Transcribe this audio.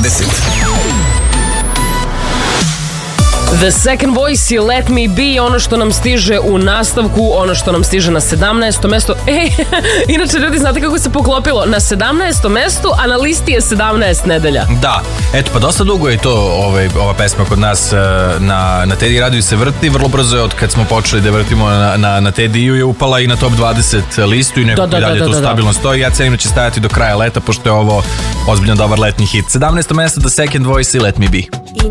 20. The Second Voice i Let Me Be, ono što nam stiže u nastavku, ono što nam stiže na 17. mesto. Inače, ljudi, znate kako se poklopilo? Na 17. mestu, a na listi je 17 nedelja. Da, eto, pa dosta dugo je to ova pesma kod nas na Teddy radiju se vrti. Vrlo brzo je od kad smo počeli da vrtimo na Teddy je upala i na top 20 listu i nekako dalje to stabilno stoji. Ja cenim da će stajati do kraja leta, pošto je ovo ozbiljno dobar letnji hit. 17. mesto The Second Voice i Let Me Be.